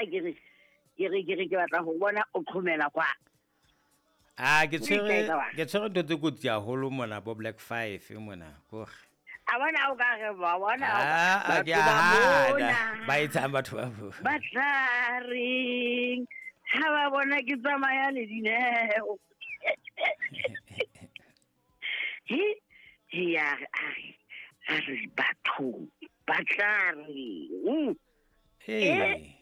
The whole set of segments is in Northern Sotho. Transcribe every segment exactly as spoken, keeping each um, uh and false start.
ke re ke re ke re ke batla go bona o tlhomela kwa Ah ke tshwere ke tshwere ntotse kotsi ya holo mona bo Black five mona go a bona o ka re ba bona ba bona ba itsa batho ba bo ba tlaring ha ba bona ke tsamaya le dineo he ya a re batho ba tlaring eh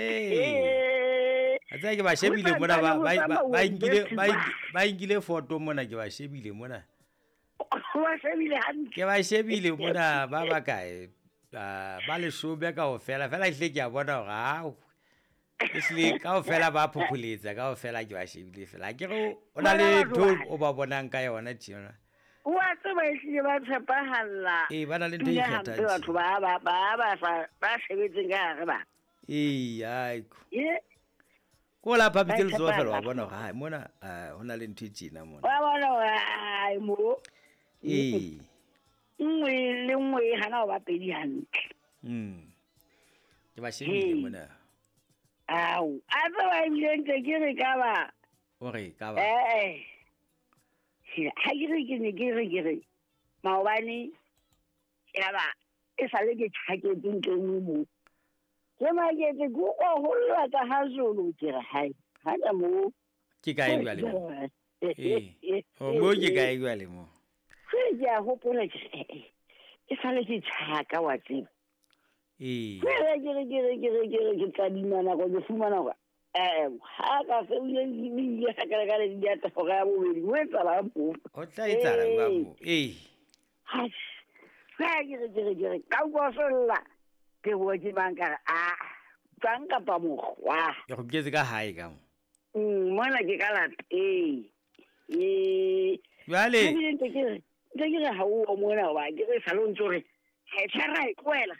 eh atsa ke ba shebile mona ba ba ingile ba ingile photo mona ke ba shebile mona wa shebile hantle ke ba shebile mona ba ba kae ba le shobe ka o fela fela hle ke a bona ga isle ka o fela ba phuphuletsa ka o fela ke ba shebile fela ke go ona le ntho o ba bonang ka yona tshina wa tseba isile ba tshepahalla eh bana le ntho e kgetha batho ba ba ba ba ba shebetseng ka re ba eh ai ye ko la pa bitse zo fela wa bona ga mona hona le ntho e tsina mona wa bona ai mo eh nngwe le nngwe hana o ba pedi hantle mm ke ba shebile mona au a tseba ile ntse ke re ka ba o re ka ba eh ha ke re ke ne ke re ke re maobane ya ba e sale ke tshaketse nteng mo ke ma ke ke go go la ka ha zolo ke re hai ha da mo ke ka e bale mo eh o mo ke ka e bale mo ke ya hopola ke e sale ke tshaka wa tseba eh ke re ke re ke re ke re ke re ke tla dinana go ke fumana go eh ha ka se ile di ya ka ka le di ata go ga bo di we tsala bo o tla itsala ba mo eh ha ga ke re ke re ke re ka go solla ke bo ke banka a tsang ka pa mo wa ke go ke ka hae ka mo mm mona ke ka la eh eh vale ke ke ke ke ha o mona wa ke re salon tsore ha tshara e kwela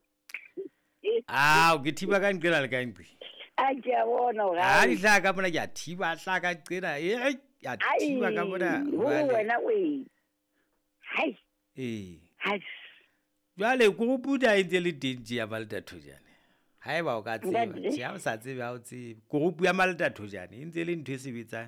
ah o ke thiba ka nqela le ka nqi a ke a bona ga a di tla ka bona ke a thiba tla ka qena eh ya thiba ka bona vale wena we hai eh hai vale go go puta ntse le dinji ya malta thojane hai ba o ka tseba se ha o sa tsebe ha o tsebe go go bua malta thojane ntse le ntwe se bitsa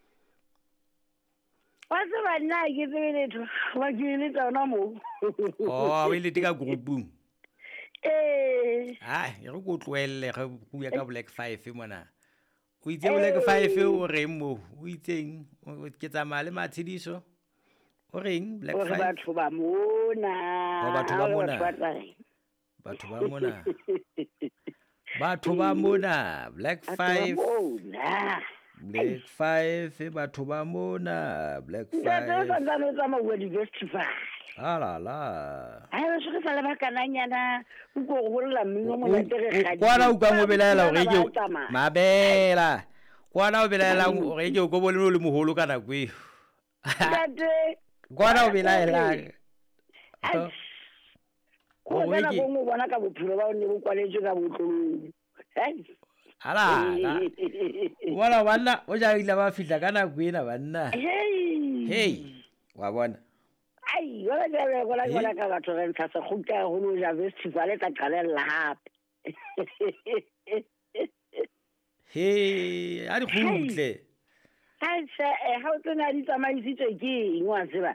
wa tseba nna ke tsebe le tho wa ke le tsona mo oh we le tika groupung eh ah e go go tloelle ga bua ka Black five mona o itse Black five o re mo o itseng o ke tsamaya le matshidiso o reng Black five batho ba mona batho ba mona batho ba mona batho ba mona Black five Black five batho ba mona Black five nda nda nda tsa mo di festival ala la ai ba se fa le ba kananyana go go la mmino mo la tere ga kwa o ka mo belaela o re ke mabela kwa na o belaela o re ke go bole le moholo kana kwe date kwa na o belaela go bona go mo bona ka bophelo ba o ne bo kwaletse ka botlolo ala la wala wala o ja ile ba fitla kana kwena banna hey wa bona ai wala ja wala wala ka batho re ntsa se go ka go lo ja festival e tla qalella hape hey a di khutle ai se ha o tsena di tsamaisitswe ke ngwa tseba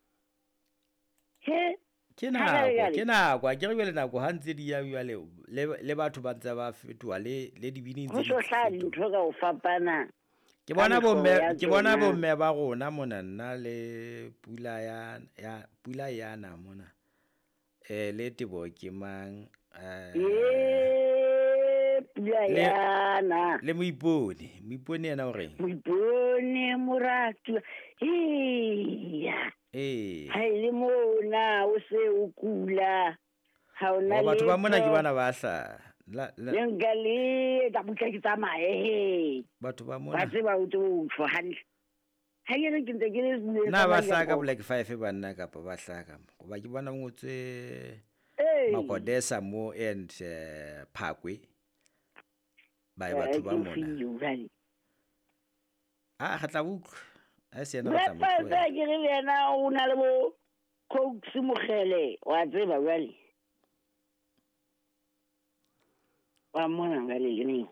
he ke na ke na kwa ke re le nako ha ntse di ya le le batho ba ntse ba fetwa le le di bini ntse go tla di ntho ka o fapana ke bona bo me ke bona bo me ba gona mona nna le pula ya ya pula ya na mona eh le tebo ke mang eh pula ya na le moipone moipone ena o reng moipone moratu iya eh hai le mona o se o kula ha ona le batho ba mona ke bana ba hla la le ngale da buka ke tsamae batho ba mona ba tseba o tlo tlo hantle ha ye re ke ntse ke le na ba hla ka Black five ba nna ka ba hla ka go ba ke bona ngotswe Makodesa mo and Phakwe ba e batho ba mona ah ga tla butlwa a se na tla mo ba ke re yena o na le bo Coke Mogele wa tseba jale wa mona ngale le